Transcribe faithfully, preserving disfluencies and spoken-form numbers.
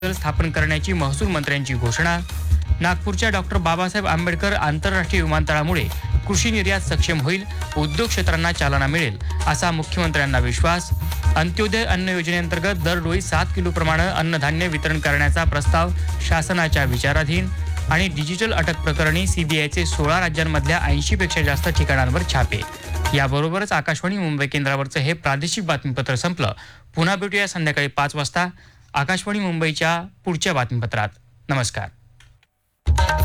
स्थापन करण्याची महसूल मंत्र्यांची घोषणा. नागपूरच्या डॉक्टर बाबासाहेब आंबेडकर आंतरराष्ट्रीय विमानतळामुळे कृषी निर्यात सक्षम होईल, उद्योग क्षेत्रांना चालना मिळेल असा मुख्यमंत्र्यांना विश्वास. अंत्योदय अन्न योजनेअंतर्गत दरडोई सात किलो प्रमाणे अन्नधान्य वितरण करण्याचा प्रस्ताव शासनाच्या विचाराधीन. आणि डिजिटल अटक प्रकरणी सीबीआयचे सोळा राज्यांमधल्या ऐंशी पेक्षा जास्त ठिकाणांवर छापे. याबरोबरच आकाशवाणी मुंबई केंद्रावरचं हे प्रादेशिक बातमीपत्र संपलं. पुन्हा भेटूया संध्याकाळी पाच वाजता आकाशवाणी मुंबईच्या पुढच्या बातमीपत्रात. नमस्कार.